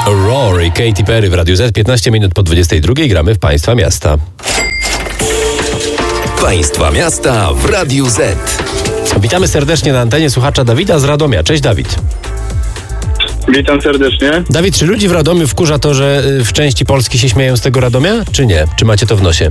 Rory, Katy Perry w Radiu Z, 15 minut po 22 gramy w Państwa Miasta. Państwa Miasta w Radiu Z. Witamy serdecznie na antenie słuchacza Dawida z Radomia. Cześć Dawid. Witam serdecznie. Dawid, czy ludzi w Radomiu wkurza to, że w części Polski się śmieją z tego Radomia, czy nie? Czy macie to w nosie?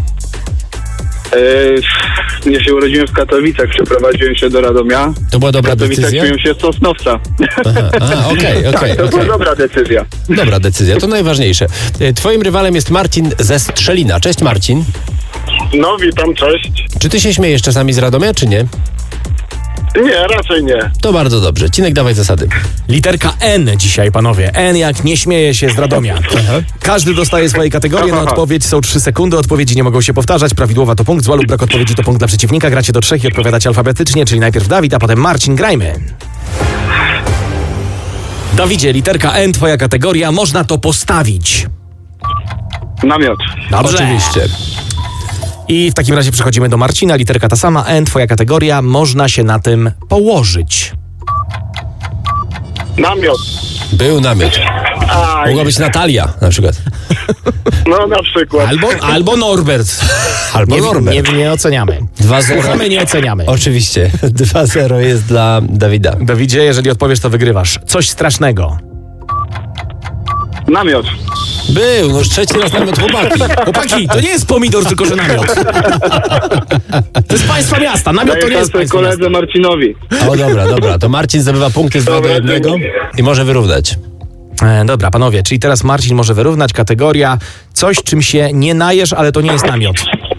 Ja się urodziłem w Katowicach, przeprowadziłem się do Radomia. To była dobra w Katowicach decyzja? śmieją się z Sosnowca. Okej. To była dobra decyzja. Dobra decyzja, to najważniejsze. Twoim rywalem jest Marcin ze Strzelina. Cześć Marcin. No, witam, cześć. Czy ty się śmiejesz czasami z Radomia, czy nie? Nie, raczej nie. To bardzo dobrze. Cinek, dawaj zasady. Literka N dzisiaj, panowie. N jak nie śmieje się z Radomia. Każdy dostaje swoje kategorie. Na odpowiedź są 3 sekundy. Odpowiedzi nie mogą się powtarzać. Prawidłowa to punkt, zła lub brak odpowiedzi to punkt dla przeciwnika. Gracie do 3 i odpowiadacie alfabetycznie, czyli najpierw Dawid, a potem Marcin. Grajmy. Dawidzie, literka N, twoja kategoria. Można to postawić. Namiot. Dobrze. Oczywiście. I w takim razie przechodzimy do Marcina. Literka ta sama, N, twoja kategoria. Można się na tym położyć. Namiot. Był namiot. Aj, Mogła być Natalia na przykład. no na przykład. Albo Norbert. Albo Norbert. Nie oceniamy. 2-0. Słuchamy, nie oceniamy. Oczywiście. 2-0 jest dla Dawida. Dawidzie, jeżeli odpowiesz, to wygrywasz. Coś strasznego. Namiot. Był, no już 3 raz namiot chłopaki. Chłopaki, to nie jest pomidor, tylko że namiot. To jest Państwa Miasta. Namiot to Daję nie jest szansę Państwa Miasta. koledze Marcinowi. O dobra. To Marcin zdobywa punkty z 2-1 dzięki. i może wyrównać. Dobra, panowie, czyli teraz Marcin może wyrównać. Kategoria coś, czym się nie najesz, ale to nie jest namiot.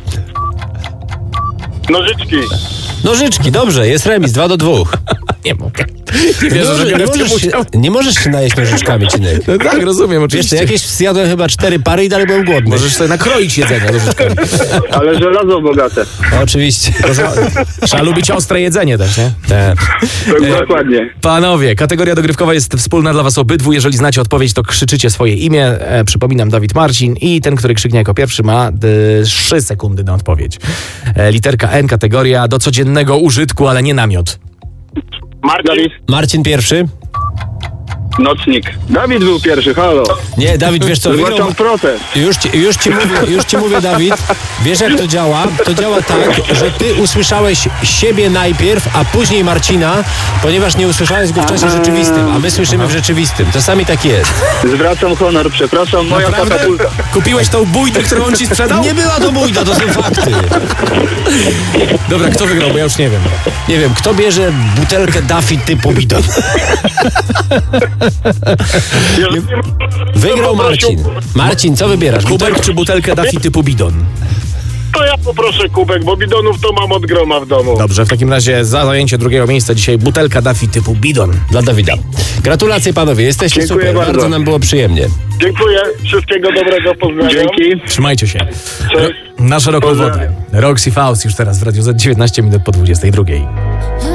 Nożyczki. Nożyczki, dobrze, jest remis, 2-2. Nie mogę. Nie wierzę, że biorę w tym udział. nie możesz się najeść nożyczkami, Cinek. No tak, rozumiem, Wiesz oczywiście. co, jakieś zjadłem chyba 4 pary i dalej byłem głodny. Możesz sobie nakroić jedzenie nożyczkami. Ale żelazo bogate. Oczywiście. Trzeba lubić ostre jedzenie też, nie? Dokładnie. Panowie, kategoria dogrywkowa jest wspólna dla was obydwu. Jeżeli znacie odpowiedź, to krzyczycie swoje imię. Przypominam, Dawid, Marcin i ten, który krzyknie jako pierwszy, ma 3 sekundy na odpowiedź. Literka N, kategoria do codziennego użytku, ale nie namiot. Dawid. Marcin pierwszy. Nocnik. Dawid był pierwszy, halo. Nie, Dawid, wiesz co, wygrał... Zgłaszam protest. Już ci mówię, Dawid, wiesz jak to działa? To działa tak, że ty usłyszałeś siebie najpierw, a później Marcina, ponieważ nie usłyszałeś go w czasie rzeczywistym, a my słyszymy w rzeczywistym. Czasami tak jest. Zwracam honor, przepraszam, moja Naprawdę? katapulta. Kupiłeś tą bójdę, którą on ci sprzedał? Nie była to bójda, to są fakty. Dobra, kto wygrał, bo ja już nie wiem. Nie wiem, kto bierze butelkę Daffy typu bidon? Wygrał Marcin. Marcin, co wybierasz? Kubek czy butelkę Daffy typu bidon? To ja poproszę kubek, bo bidonów to mam od groma w domu. Dobrze, w takim razie za zajęcie drugiego miejsca dzisiaj butelka Daffy typu bidon. Dla Dawida. Gratulacje panowie, jesteście Dziękuję super, bardzo. bardzo nam było przyjemnie. Dziękuję, wszystkiego dobrego, pozdrawiam. Dzięki. Trzymajcie się. Cześć. Na szeroką Pozdrawiam. wodę. Roxy Faust już teraz w Radiu Z, 19 minut po 22.